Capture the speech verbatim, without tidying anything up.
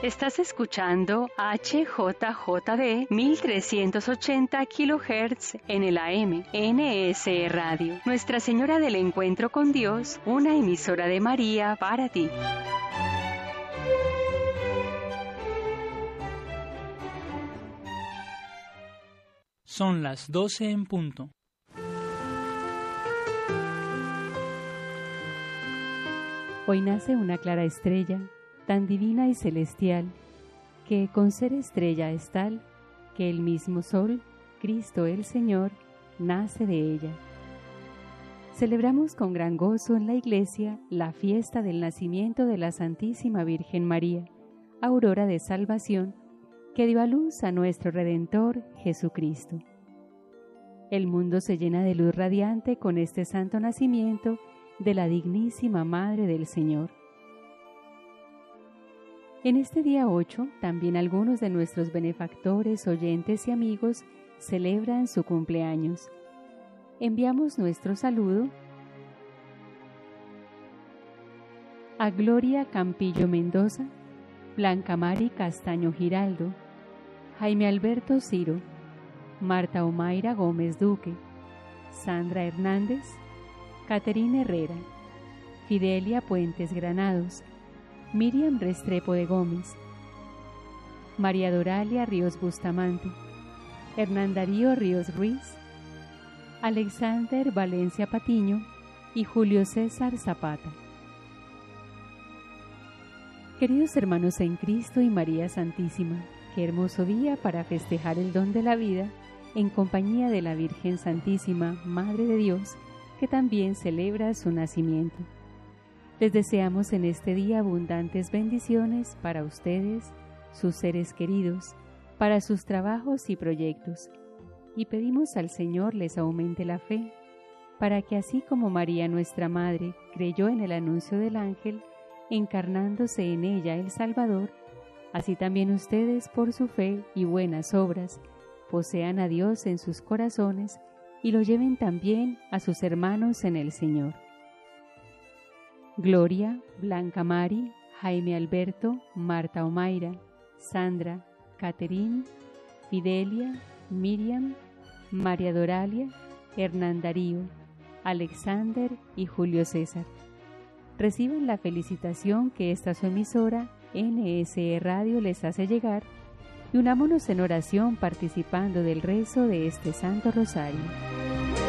Estás escuchando H J J D mil trescientos ochenta kilohertz en el A M, N S E Radio. Nuestra Señora del Encuentro con Dios, una emisora de María para ti. Son las doce en punto. Hoy nace una clara estrella, tan divina y celestial, que con ser estrella es tal, que el mismo sol, Cristo el Señor, nace de ella. Celebramos con gran gozo en la Iglesia la fiesta del nacimiento de la Santísima Virgen María, aurora de salvación, que dio a luz a nuestro Redentor Jesucristo. El mundo se llena de luz radiante con este santo nacimiento de la dignísima Madre del Señor. En este día ocho, también algunos de nuestros benefactores, oyentes y amigos celebran su cumpleaños. Enviamos nuestro saludo a Gloria Campillo Mendoza, Blanca Mari Castaño Giraldo, Jaime Alberto Ciro, Marta Omaira Gómez Duque, Sandra Hernández, Caterina Herrera, Fidelia Puentes Granados, Miriam Restrepo de Gómez, María Doralia Ríos Bustamante, Hernán Darío Ríos Ruiz, Alexander Valencia Patiño y Julio César Zapata. Queridos hermanos en Cristo y María Santísima, qué hermoso día para festejar el don de la vida en compañía de la Virgen Santísima, Madre de Dios, que también celebra su nacimiento. Les deseamos en este día abundantes bendiciones para ustedes, sus seres queridos, para sus trabajos y proyectos, y pedimos al Señor les aumente la fe, para que así como María nuestra Madre creyó en el anuncio del ángel, encarnándose en ella el Salvador, así también ustedes por su fe y buenas obras posean a Dios en sus corazones y lo lleven también a sus hermanos en el Señor. Gloria, Blanca Mari, Jaime Alberto, Marta Omaira, Sandra, Caterín, Fidelia, Miriam, María Doralia, Hernán Darío, Alexander y Julio César. Reciban la felicitación que esta su emisora, N S E Radio, les hace llegar y unámonos en oración participando del rezo de este Santo Rosario.